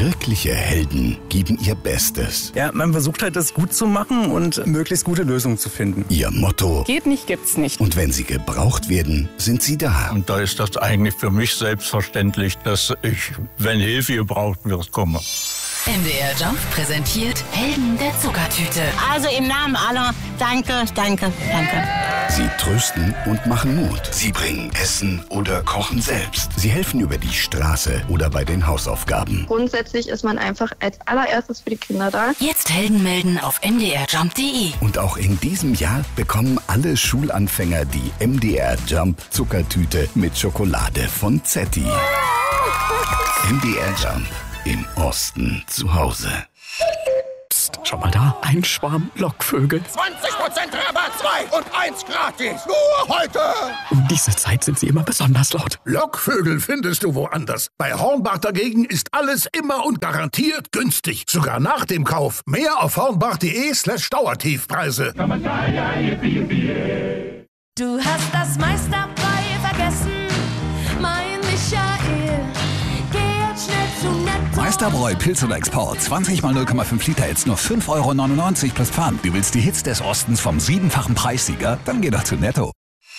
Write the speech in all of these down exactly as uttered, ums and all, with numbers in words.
Wirkliche Helden geben ihr Bestes. Ja, man versucht halt, das gut zu machen und möglichst gute Lösungen zu finden. Ihr Motto: Geht nicht, gibt's nicht. Und wenn sie gebraucht werden, sind sie da. Und da ist das eigentlich für mich selbstverständlich, dass ich, wenn Hilfe gebraucht wird, komme. M D R Jump präsentiert Helden der Zuckertüte. Also im Namen aller, danke, danke, danke. Sie trösten und machen Mut. Sie bringen Essen oder kochen selbst. Sie helfen über die Straße oder bei den Hausaufgaben. Grundsätzlich ist man einfach als allererstes für die Kinder da. Jetzt Helden melden auf m d r jump punkt d e. Und auch in diesem Jahr bekommen alle Schulanfänger die M D R Jump Zuckertüte mit Schokolade von Zetti. M D R Jump. Im Osten zu Hause. Psst, schau mal da, ein Schwarm Lockvögel. zwanzig Prozent Rabatt, zwei und eins gratis. Nur heute. Um diese Zeit sind sie immer besonders laut. Lockvögel findest du woanders. Bei Hornbach dagegen ist alles immer und garantiert günstig. Sogar nach dem Kauf. Mehr auf hornbach.de slash Dauertiefpreise. Du hast das meiste dabei vergessen, mein Michael. Meisterbräu Pilz oder Export. zwanzig mal null Komma fünf Liter, jetzt nur fünf Euro neunundneunzig plus Pfand. Du willst die Hits des Ostens vom siebenfachen Preissieger? Dann geh doch zu Netto.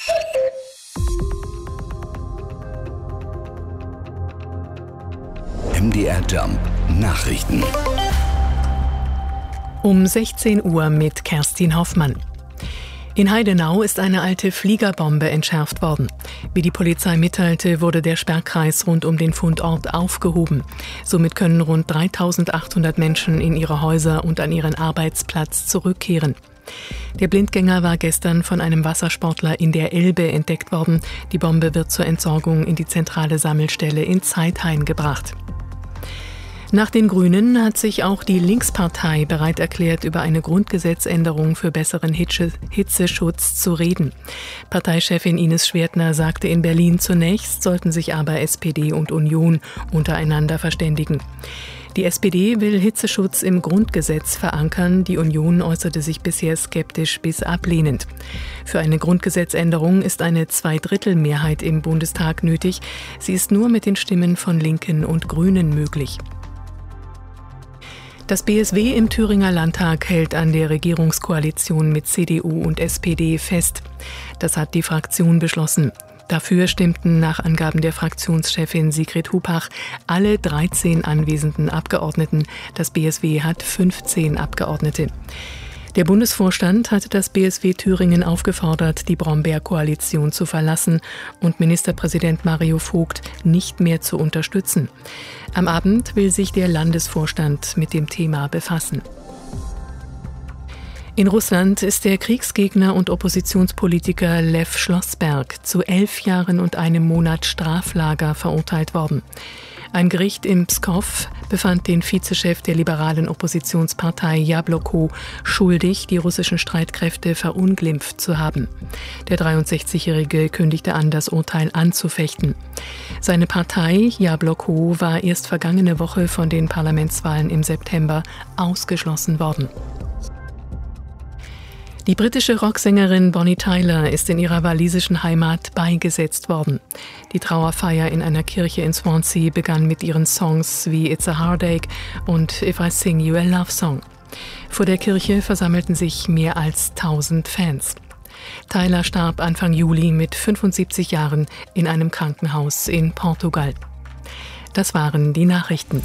M D R Jump Nachrichten. Um sechzehn Uhr mit Kerstin Hoffmann. In Heidenau ist eine alte Fliegerbombe entschärft worden. Wie die Polizei mitteilte, wurde der Sperrkreis rund um den Fundort aufgehoben. Somit können rund dreitausendachthundert Menschen in ihre Häuser und an ihren Arbeitsplatz zurückkehren. Der Blindgänger war gestern von einem Wassersportler in der Elbe entdeckt worden. Die Bombe wird zur Entsorgung in die zentrale Sammelstelle in Zeithain gebracht. Nach den Grünen hat sich auch die Linkspartei bereit erklärt, über eine Grundgesetzänderung für besseren Hitzeschutz zu reden. Parteichefin Ines Schwertner sagte in Berlin, zunächst sollten sich aber S P D und Union untereinander verständigen. Die S P D will Hitzeschutz im Grundgesetz verankern, die Union äußerte sich bisher skeptisch bis ablehnend. Für eine Grundgesetzänderung ist eine Zweidrittelmehrheit im Bundestag nötig. Sie ist nur mit den Stimmen von Linken und Grünen möglich. Das B S W im Thüringer Landtag hält an der Regierungskoalition mit C D U und S P D fest. Das hat die Fraktion beschlossen. Dafür stimmten nach Angaben der Fraktionschefin Sigrid Hupach alle dreizehn anwesenden Abgeordneten. Das B S W hat fünfzehn Abgeordnete. Der Bundesvorstand hatte das B S W Thüringen aufgefordert, die Brombeer-Koalition zu verlassen und Ministerpräsident Mario Vogt nicht mehr zu unterstützen. Am Abend will sich der Landesvorstand mit dem Thema befassen. In Russland ist der Kriegsgegner und Oppositionspolitiker Lew Schlossberg zu elf Jahren und einem Monat Straflager verurteilt worden. Ein Gericht in Pskow befand den Vizechef der liberalen Oppositionspartei Jabloko schuldig, die russischen Streitkräfte verunglimpft zu haben. Der dreiundsechzigjährige kündigte an, das Urteil anzufechten. Seine Partei Jabloko war erst vergangene Woche von den Parlamentswahlen im September ausgeschlossen worden. Die britische Rocksängerin Bonnie Tyler ist in ihrer walisischen Heimat beigesetzt worden. Die Trauerfeier in einer Kirche in Swansea begann mit ihren Songs wie It's a Heartache und If I Sing You a Love Song. Vor der Kirche versammelten sich mehr als tausend Fans. Tyler starb Anfang Juli mit fünfundsiebzig Jahren in einem Krankenhaus in Portugal. Das waren die Nachrichten.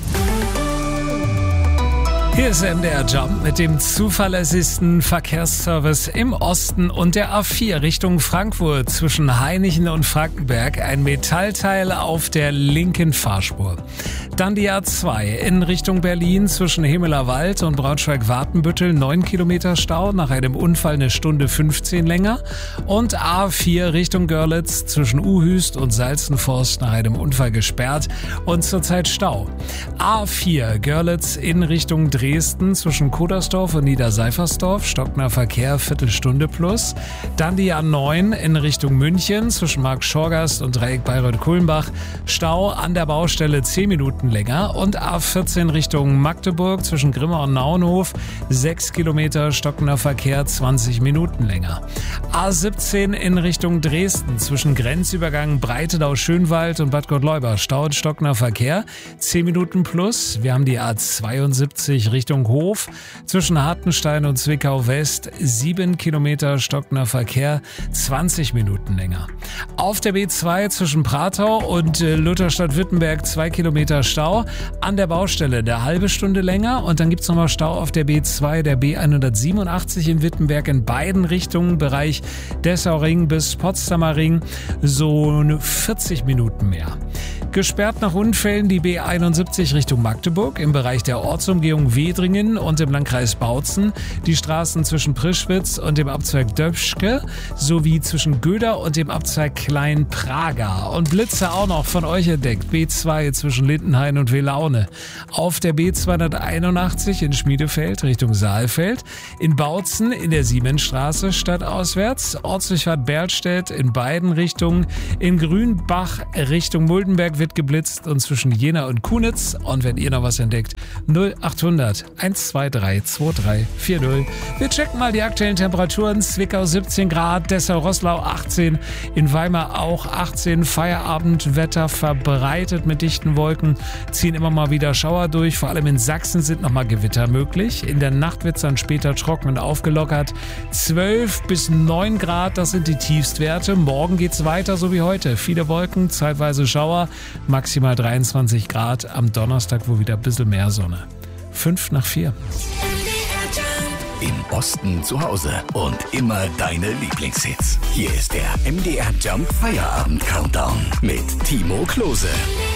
Hier ist M D R Jump mit dem zuverlässigsten Verkehrsservice im Osten und der A vier Richtung Frankfurt zwischen Hainichen und Frankenberg. Ein Metallteil auf der linken Fahrspur. Dann die A zwei in Richtung Berlin zwischen Hemelerwald und Braunschweig-Watenbüttel. neun Kilometer Stau, nach einem Unfall eine Stunde fünfzehn länger. Und A vier Richtung Görlitz zwischen Uhüst und Salzenforst nach einem Unfall gesperrt und zurzeit Stau. A vier Görlitz in Richtung Dresden. Dresden zwischen Kodersdorf und Niederseifersdorf, stockender Verkehr, Viertelstunde plus. Dann die A neun in Richtung München zwischen Markt Schorgast und Dreieck Bayreuth-Kulmbach. Stau an der Baustelle zehn Minuten Minuten länger. Und A vierzehn Richtung Magdeburg zwischen Grimma und Naunhof, sechs Kilometer stockender Verkehr, zwanzig Minuten länger. A siebzehn in Richtung Dresden zwischen Grenzübergang Breitenau-Schönwald und Bad Gottleuba, Stau und stockender Verkehr, zehn Minuten plus. Wir haben die A zweiundsiebzig Richtung Hof zwischen Hartenstein und Zwickau West, sieben Kilometer stockender Verkehr, zwanzig Minuten länger. Auf der B zwei zwischen Pratau und Lutherstadt-Wittenberg, zwei Kilometer Stau. An der Baustelle eine halbe Stunde länger. Und dann gibt's nochmal Stau auf der B zwei, der B hundertsiebenundachtzig in Wittenberg in beiden Richtungen, Bereich Dessau-Ring bis Potsdamer Ring, so vierzig Minuten mehr. Gesperrt nach Unfällen die B einundsiebzig Richtung Magdeburg im Bereich der Ortsumgehung Wedringen und im Landkreis Bautzen, die Straßen zwischen Prischwitz und dem Abzweig Döpschke sowie zwischen Göder und dem Abzweig Klein-Praga. Und Blitze auch noch von euch entdeckt, B zwei zwischen Lindenhain und Welaune. Auf der B zweihunderteinundachtzig in Schmiedefeld Richtung Saalfeld, in Bautzen in der Siemensstraße stadtauswärts, Ortsdurchfahrt Berlstedt in beiden Richtungen, in Grünbach Richtung Muldenberg wird geblitzt und zwischen Jena und Kunitz. Und wenn ihr noch was entdeckt, null achthundert eins zwei drei zwei drei vier null. Wir checken mal die aktuellen Temperaturen. Zwickau siebzehn Grad, Dessau-Roßlau achtzehn, in Weimar auch achtzehn. Feierabendwetter verbreitet mit dichten Wolken, ziehen immer mal wieder Schauer durch. Vor allem in Sachsen sind nochmal Gewitter möglich. In der Nacht wird es dann später trocken und aufgelockert. zwölf bis neun Grad, das sind die Tiefstwerte. Morgen geht's weiter so wie heute. Viele Wolken, zeitweise Schauer. Maximal dreiundzwanzig Grad, am Donnerstag wohl wieder ein bisschen mehr Sonne. fünf nach vier. Im Osten zu Hause und immer deine Lieblingshits. Hier ist der M D R Jump Feierabend Countdown mit Timo Klose.